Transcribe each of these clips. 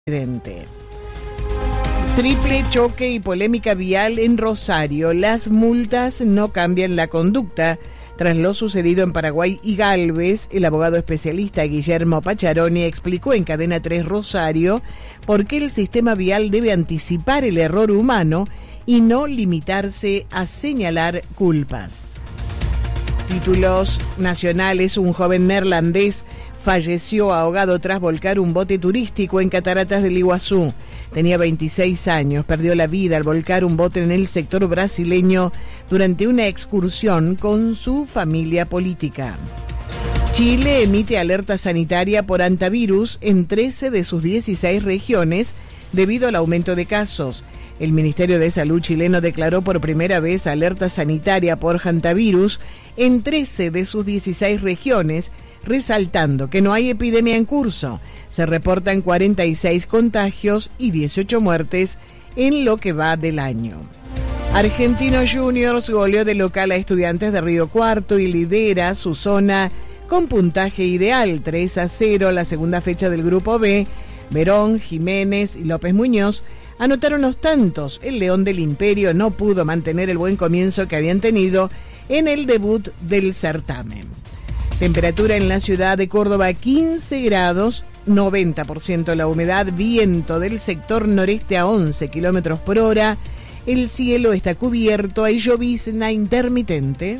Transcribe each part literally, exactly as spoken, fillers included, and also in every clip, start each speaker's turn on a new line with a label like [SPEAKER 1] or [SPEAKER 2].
[SPEAKER 1] Presidente. Triple choque y polémica vial en Rosario. Las multas no cambian la conducta. Tras lo sucedido en Paraguay y Galvez, el abogado especialista Guillermo Pacharoni explicó en Cadena tres Rosario por qué el sistema vial debe anticipar el error humano y no limitarse a señalar culpas. Títulos nacionales: un joven neerlandés falleció ahogado tras volcar un bote turístico en Cataratas del Iguazú. Tenía veintiséis años, perdió la vida al volcar un bote en el sector brasileño durante una excursión con su familia política. Chile emite alerta sanitaria por hantavirus en trece de sus dieciséis regiones debido al aumento de casos. El Ministerio de Salud chileno declaró por primera vez alerta sanitaria por hantavirus en trece de sus dieciséis regiones, resaltando que no hay epidemia en curso. Se reportan cuarenta y seis contagios y dieciocho muertes en lo que va del año. Argentinos Juniors goleó de local a Estudiantes de Río Cuarto y lidera su zona con puntaje ideal, tres a cero, la segunda fecha del Grupo B. Verón, Jiménez y López Muñoz anotaron los tantos. El León del Imperio no pudo mantener el buen comienzo que habían tenido en el debut del certamen. Temperatura en la ciudad de Córdoba, quince grados, noventa por ciento la humedad, viento del sector noreste a once kilómetros por hora. El cielo está cubierto, hay llovizna intermitente.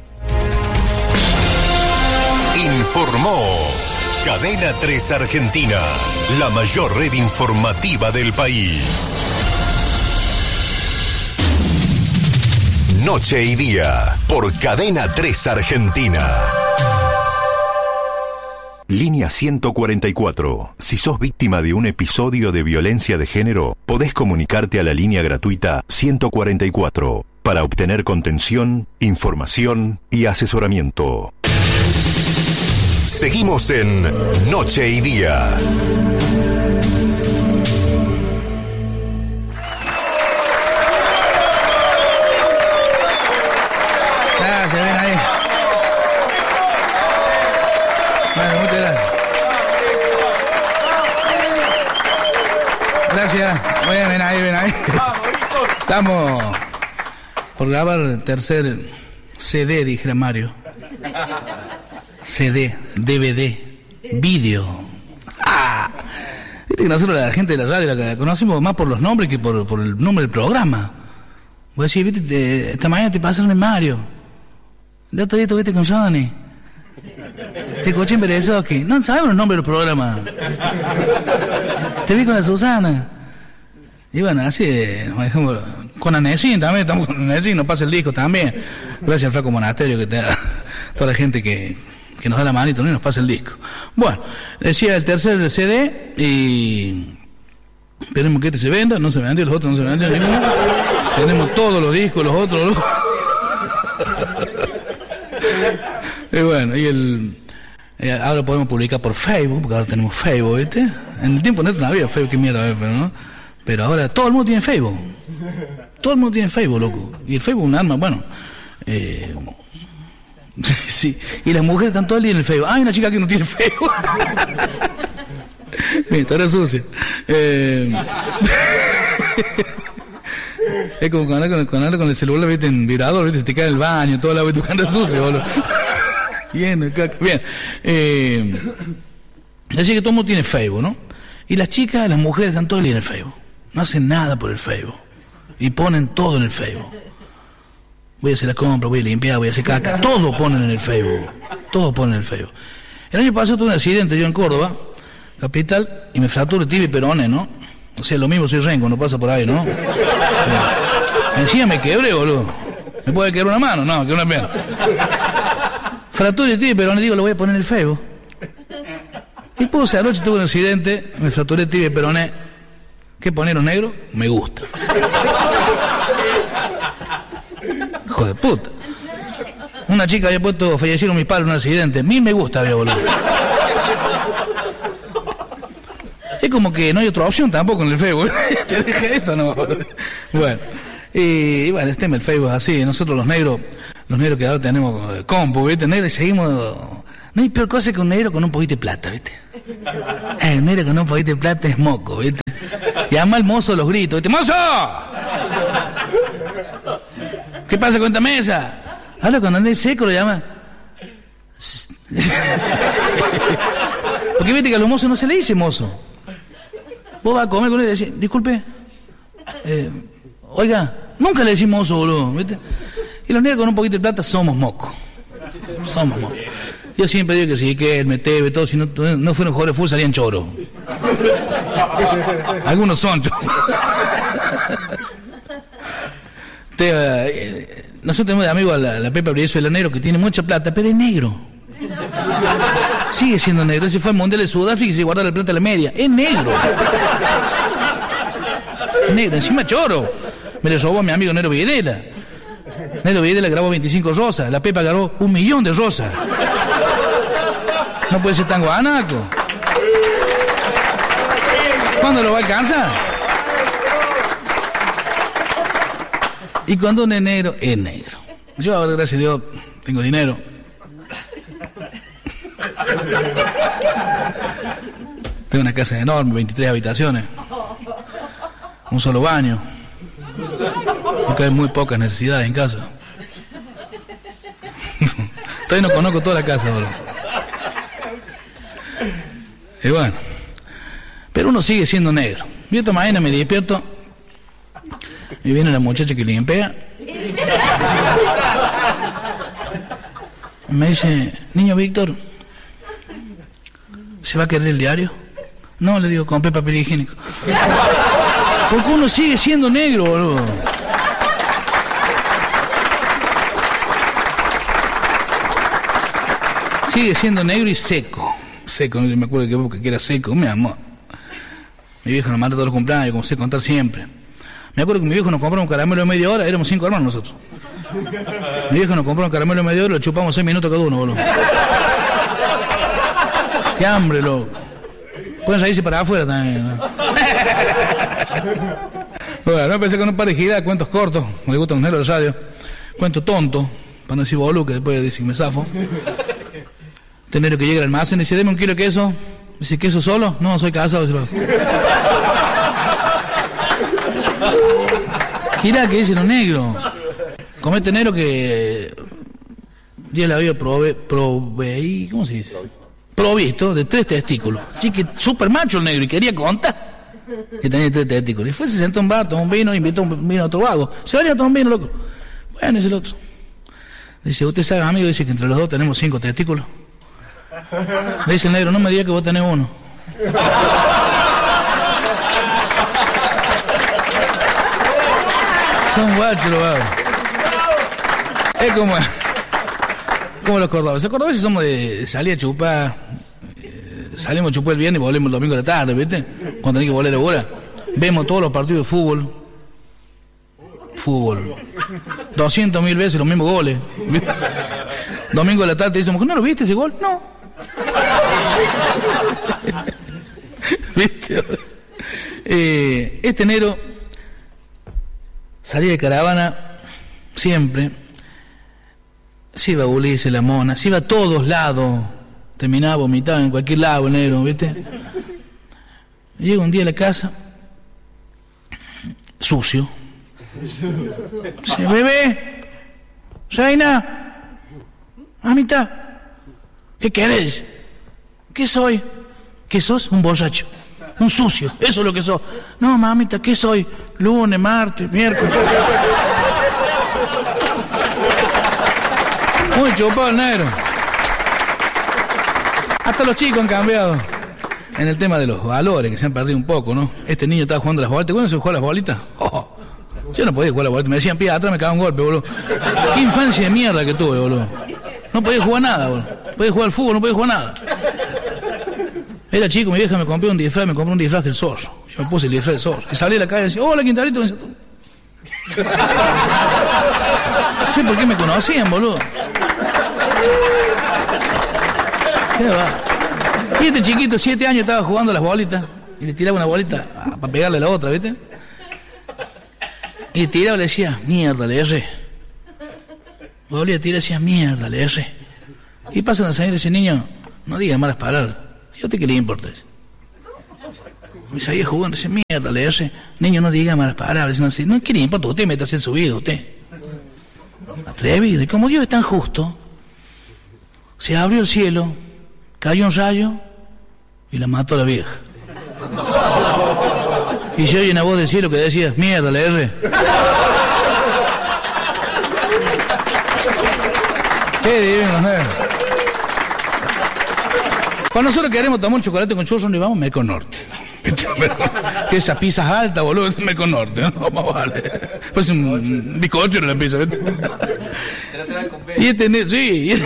[SPEAKER 2] Informó Cadena tres Argentina, la mayor red informativa del país. Noche y día, por Cadena tres Argentina. Línea ciento cuarenta y cuatro. Si sos víctima de un episodio de violencia de género, podés comunicarte a la línea gratuita ciento cuarenta y cuatro para obtener contención, información y asesoramiento. Seguimos en Noche y Día.
[SPEAKER 3] Gracias, ven ahí. Bueno, muchas gracias. Gracias. Bueno, ven ahí, ven ahí. Estamos por grabar el tercer C D, dijera Mario. C D, D V D, vídeo. ¡Ah! Viste que nosotros, la gente de la radio, la conocemos más por los nombres que por, por el nombre del programa. Voy a decir, viste, te, esta mañana te pasaron en Mario. El otro día estuviste con Johnny. Te escuché en Berezoski. No sabemos el nombre del programa. Te vi con la Susana. Y bueno, así manejamos con Anesin también. Estamos con Anesin, nos pasa el disco también. Gracias al Flaco Monasterio, que te da toda la gente que, que nos da la manito, ¿no? Y nos pasa el disco. Bueno, decía el tercer C D y esperemos que este se venda. No se vendió, los otros no se vendieron ninguno. Tenemos todos los discos, los otros. Los... Y bueno, y el eh, ahora podemos publicar por Facebook, porque ahora tenemos Facebook, ¿viste? En el tiempo neto no había Facebook, qué mierda, ¿no? Pero ahora todo el mundo tiene Facebook. Todo el mundo tiene Facebook, loco. Y el Facebook es un arma, bueno. Eh, sí. Y las mujeres están todo el día en el Facebook. Ah, hay una chica que no tiene Facebook. Mira, está ahora sucia. Eh, es como cuando andas con, con el celular, viste, en vibrador, viste, se te cae en el baño, todo la vez tu cara sucia, boludo. Bien, bien. Eh, así que todo el mundo tiene Facebook, ¿no? Y las chicas, las mujeres están todo el día en el Facebook. No hacen nada por el Facebook. Y ponen todo en el Facebook. Voy a hacer la compra, voy a limpiar, voy a hacer caca. Todo ponen en el Facebook. Todo ponen en el Facebook. El año pasado tuve un accidente yo en Córdoba, capital, y me fracturé tibia y peroné, ¿no? O sea, lo mismo soy Rengo, no pasa por ahí, ¿no? Encima me quebré, boludo. ¿Me puede quebrar una mano? No, que una pierna. Fracturé tibia y peroné, digo, lo voy a poner en el Facebook. Y puse, anoche tuve un accidente, me fracturé tibia y peroné. ¿Qué ponieron negro? Me gusta. Hijo de puta. Una chica había puesto, fallecieron mis padres en un accidente. A mí me gusta, había boludo. Es como que no hay otra opción tampoco en el Facebook. Te deja eso, ¿no? Bueno. Y, y bueno, este tema el Facebook es así. Nosotros los negros, los negros que ahora tenemos compu, ¿viste? Negros y seguimos... No hay peor cosa que un negro con un poquito de plata, ¿viste? El negro con un poquito de plata es moco, ¿viste? Y además el mozo los gritos, ¿viste? ¡Mozo! ¿Qué pasa con esta mesa? Ahora cuando anda seco lo llama. Porque viste que a los mozos no se le dice mozo. Vos vas a comer con él y decís, disculpe, eh, oiga, nunca le decís mozo, boludo, ¿viste? Y los negros con un poquito de plata somos mocos. Somos mocos. Yo siempre digo que si que el Metebe, todo, si no, no fueron jugadores de fútbol salían choros. Algunos son choros. Te, eh, nosotros tenemos de amigo a la, la Pepa Brieso el negro que tiene mucha plata, pero es negro. Sigue siendo negro. Ese fue al Mundial de Sudáfrica y se guardó la plata a la media. Es negro. Es negro. Encima choro. Me lo robó a mi amigo Nero Videla. Nero Videla grabó veinticinco rosas. La Pepa grabó un millón de rosas. No puede ser tan guanaco. ¿Cuándo lo va a alcanzar? Y cuando uno es negro, es negro. Yo ahora, gracias a Dios, tengo dinero. Tengo una casa enorme, veintitrés habitaciones, un solo baño, porque hay muy pocas necesidades en casa. Todavía no conozco toda la casa, bro. Y bueno, pero uno sigue siendo negro. Yo esta mañana me despierto y viene la muchacha que limpia. Me dice, niño Víctor, ¿se va a querer el diario? No, le digo, compré papel higiénico. Porque uno sigue siendo negro, boludo. Sigue siendo negro y seco. Seco, no me acuerdo que, que era seco, mi amor. Mi viejo nos manda todos los cumpleaños, como sé contar siempre. Me acuerdo que mi viejo nos compró un caramelo de media hora, éramos cinco hermanos nosotros. Mi viejo nos compró un caramelo de media hora y lo chupamos seis minutos cada uno, boludo. Qué hambre, loco. Pueden salirse para afuera también, ¿no? Bueno, no empecé con un par de giras, cuentos cortos, me gustan los negros de radio. Cuento tonto, para no decir boludo, que después dicen que me zafo. Tener que llega al almacén y dice, deme un kilo de queso. Dice, ¿queso solo? No, soy casado. Gira que dicen los negros. Comete negro que Dios la había prove, prove, ¿cómo se dice? Provisto de tres testículos. Así que súper macho el negro y quería contar que tenía tres testículos. Y fue, se sentó un bar, tomó un vino, invitó un vino a otro vago. Se venía a tomar un vino, loco. Bueno, es el otro. Dice, usted sabe, amigo, dice que entre los dos tenemos cinco testículos. Le dice el negro, no me diga que vos tenés uno. Son guachos los vagos. Es como, como los cordobeses. Los cordobeses somos de salir a chupar. Eh, salimos a chupar el viernes y volvemos el domingo a la tarde, ¿viste? Cuando tenés que volver a hora. Vemos todos los partidos de fútbol. Fútbol. doscientos mil veces los mismos goles, ¿viste? Domingo a la tarde te dicen, ¿no lo viste ese gol? No. ¿Viste? Eh, este enero salía de caravana siempre. Se iba a Ulises, la Mona, se iba a todos lados. Terminaba vomitado en cualquier lado el negro, ¿viste? Llega un día a la casa, sucio. Dice, bebé, Reina, mamita, ¿qué querés? ¿Qué soy? ¿Qué sos? Un borracho, un sucio, eso es lo que sos. No, mamita, ¿qué soy? Lunes, martes, miércoles. Muy chupado el negro. Hasta los chicos han cambiado en el tema de los valores, que se han perdido un poco, ¿no? Este niño estaba jugando a las bolitas. ¿Cuándo se jugó a las bolitas? Oh, yo no podía jugar a las bolitas. Me decían, pía, atrás me cagaba un golpe, boludo. Qué infancia de mierda que tuve, boludo. No podía jugar nada, boludo. Podía jugar al fútbol, no podía jugar nada. Era chico, mi vieja me compró un disfraz, me compró un disfraz del zorro. Y me puse el disfraz del zorro. Y salí a la calle y decía, hola, Quintarito. No sé por qué me conocían, boludo. ¿Qué va? Y este chiquito, siete años, estaba jugando a las bolitas. Y le tiraba una bolita para pegarle a la otra, ¿viste? Y le tiraba y le decía, mierda, le erré. Volvía a tirar y decía, mierda, le erré. Y pasa la señora y dice, niño, no digas malas palabras. ¿Y a usted qué le importa? Me salía jugando, dice, mierda, le dice, niño, no diga malas palabras, no sé, no, ¿qué le importa? Usted métase en su vida, usted. Atrevido, y como Dios es tan justo, se abrió el cielo, cayó un rayo y la mató a la vieja. Y se oye una voz del cielo que decía, mierda, le erré. Qué divino, ¿no? Cuando nosotros queremos tomar un chocolate con churros, ¿dónde vamos? Merco Norte. Que esa pizza es alta, boludo, es Merco Norte, ¿no? Más vale. Pues un bizcocho en la pizza, ¿viste? Y este negro, sí. Y este,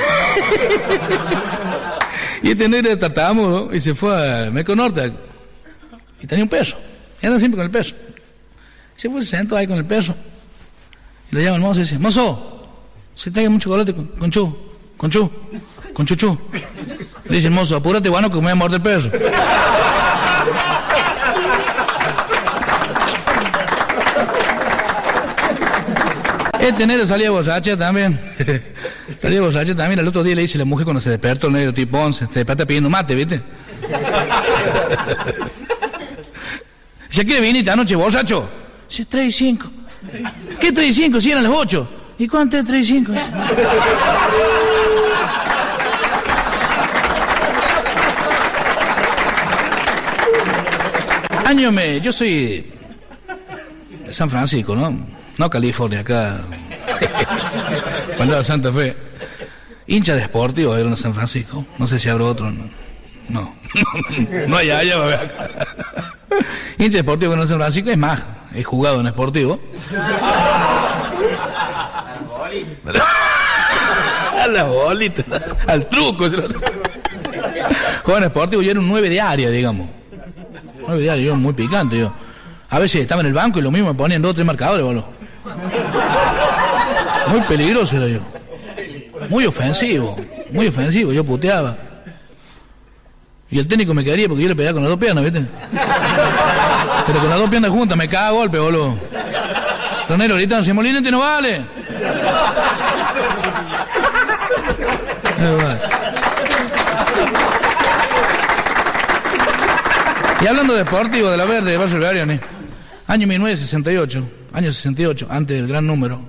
[SPEAKER 3] y este negro era tartamudo, ¿no? Y se fue a Merco Norte. Y tenía un peso. Y anda siempre con el peso. Se fue, se sentó ahí con el peso. Y lo llama el mozo y dice, mozo, se traiga un chocolate con, con chu, con chu, con chuchu. Le dice el mozo, apúrate, bueno, que me voy a morder el peso. Este negro salía borracha también. Salía borracha también. El otro día le dice la mujer cuando se despertó, el negro tipo once, se despierta pidiendo mate, ¿viste? Dice, ¿a qué le viniste anoche, borracho? Dice, tres y cinco. ¿Qué tres y cinco? Si eran las ocho. ¿Y cuánto es tres y cinco? Año me... Yo soy de San Francisco, ¿no? No California, acá. Cuando Santa Fe. Hincha de Sportivo, era en San Francisco. No sé si habrá otro. No. No, no hay allá, va a ver acá. Hincha de Sportivo en San Francisco, es más, he jugado en Sportivo. A la bolita, al truco. Jugaba en Sportivo, yo era un nueve de área, digamos. nueve de área, yo muy picante, yo. A veces estaba en el banco y lo mismo me ponían dos o tres marcadores, boludo. Muy peligroso era yo. Muy ofensivo, muy ofensivo, yo puteaba. Y el técnico me quería porque yo le pegaba con las dos piernas, ¿viste? Pero con las dos piernas juntas me caga a golpe, boludo. Los negros gritan, si Molinete no vale. Y hablando de Sportivo, de la Verde, de Barrio Ariane, año mil novecientos sesenta y ocho, año sesenta y ocho, antes del gran número.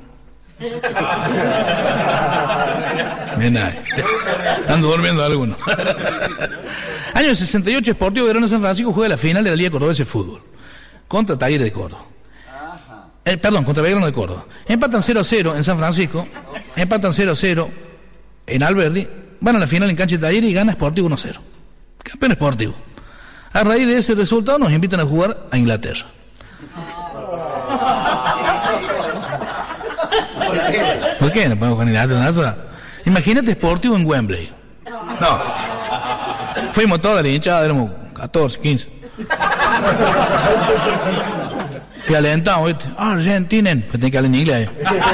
[SPEAKER 3] Bien ahí. Ando durmiendo alguno. Año sesenta y ocho, Sportivo Verona San Francisco juega la final de la Liga Cordobesa de Fútbol contra Talleres de Córdoba. Eh, perdón, contra Belgrano de Córdoba. Empatan cero a cero en San Francisco, empatan cero a cero en Alberdi, van a la final en cancha de Talleres y gana Sportivo uno a cero. Campeón Sportivo. A raíz de ese resultado nos invitan a jugar a Inglaterra. ¿Por qué no podemos jugar en Inglaterra? Imagínate Sportivo en Wembley. No. Fuimos toda la hinchada, éramos catorce, quince. Y alentamos, ¿viste? Argentinen. Pues tenía que hablar en inglés.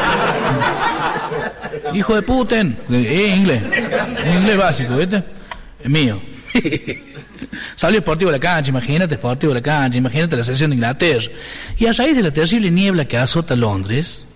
[SPEAKER 3] Hijo de Putin. Es inglés. Es inglés básico, ¿viste? Es mío. Salió Sportivo de la cancha, imagínate Sportivo de la cancha, imagínate la selección de Inglaterra. Y a raíz de la terrible niebla que azota Londres.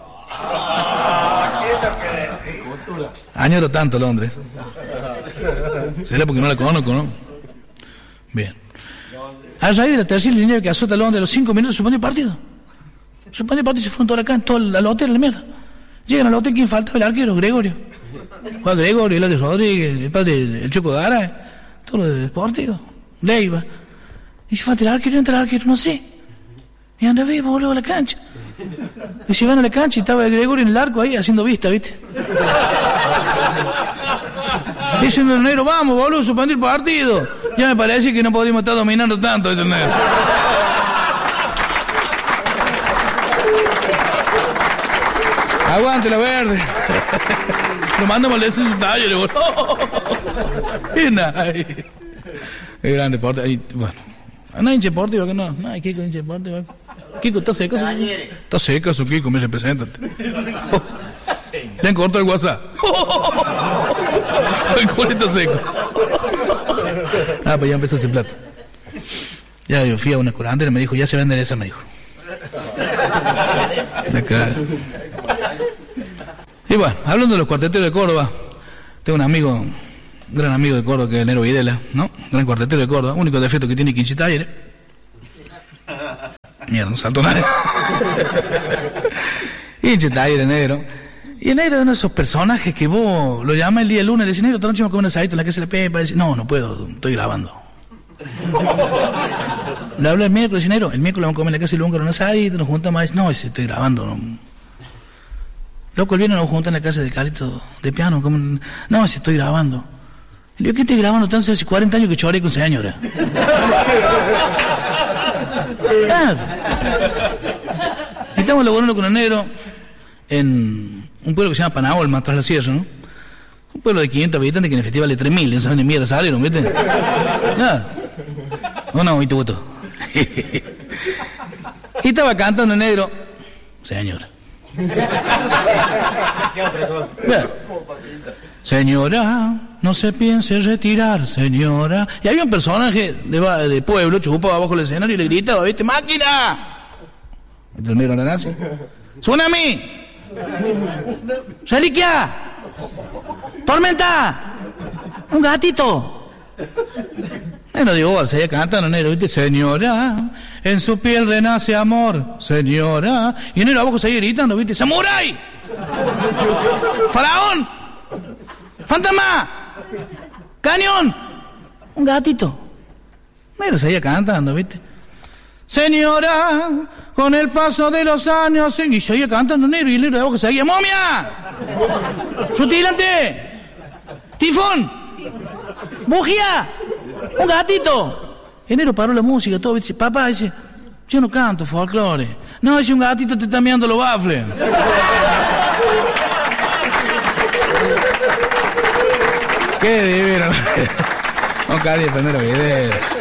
[SPEAKER 3] Añoro tanto Londres. ¿Será porque no la conozco, no? Bien. A raíz de la terrible niebla que azota Londres, a los cinco minutos suspendió el partido. Suspendió el partido y se fueron todos acá, todo al hotel, la mierda. Llegan al hotel, ¿quién faltaba? El arquero, Gregorio. Juan Gregorio, el de Rodríguez, el padre, el Choco Gara. Todo lo de Sportivo, Leiva. Y se falta el arquero, y entra el arquero, no sé. Y anda vivo, boludo, a la cancha. Y se van a la cancha y estaba el Gregorio en el arco ahí haciendo vista, ¿viste? Dicen el negro, vamos, boludo, suspendió el partido. Ya me parece que no podíamos estar dominando tanto, dice el negro. Aguante la Verde. Lo mando a molestar en su taller, boludo. Y nada. Es grande deporte. Y, bueno, no hay hincha deportivo que no. No hay Kiko hincha deportivo. Kiko, ¿está seco? Está seco su Kiko, me represéntate. Le han cortado el WhatsApp. El culito seco. Ah, pues ya empezó a hacer plata. Ya yo fui a una curandera y me dijo, ya se venden esa, me dijo. La cara. Y bueno, hablando de los cuarteteros de Córdoba, tengo un amigo gran amigo de Córdoba, que es Nero Videla, ¿no? Gran cuartetero de Córdoba, único defecto que tiene Quinchita Aire. Mierda, no saltó nada. Quinchita Aire, negro. Y el negro es uno de esos personajes que vos lo llamas el día lunes y le decís, negro, esta noche vamos a comer un asadito en la casa de la Pepa. Y dice, no, no puedo, estoy grabando. Le habla el miércoles, y negro, el miércoles vamos a comer en la casa de Lunga un asadito, nos juntamos y dice, no, estoy grabando. No. Loco, el viernes nos juntamos en la casa de Carlito de piano. Como, no, si estoy grabando. Y le digo, ¿qué estoy grabando tanto? Hace cuarenta años que choré con señora. Claro. Y estamos laburando con el negro en un pueblo que se llama Panaolma, tras la sierra, ¿no? Un pueblo de quinientos habitantes que en el festival de tres mil, no saben de mierda salieron, ¿viste? Claro. ¿O no, y tu voto? Y estaba cantando el negro, señor.
[SPEAKER 4] ¿Qué otra cosa?
[SPEAKER 3] Bueno. Señora, no se piense retirar, señora. Y había un personaje de, de pueblo, chupaba abajo del escenario y le gritaba, ¿viste? ¡Máquina! El negro la nazi. ¡Tsunami! ¡Reliquia! ¡Tormenta! ¡Un gatito! Bueno, digo, seguía cantando, negro, ¿viste? Señora, en su piel renace amor, señora. Y el negro abajo seguía gritando, ¿viste? ¡Samurái! ¡Faraón! ¡Fantasma! ¡Cañón! Un gatito. Negro seguía cantando, ¿viste? Señora, con el paso de los años... Y seguía cantando negro y el negro de abajo seguía... ¡Momia! ¡Rutilante! ¡Tifón! ¡Bujía! ¡Un gatito! El negro paró la música, todo, dice, papá, dice, yo no canto folclore. No, dice, un gatito te está mirando los bafles. Qué divino. No, Cari, el primero video.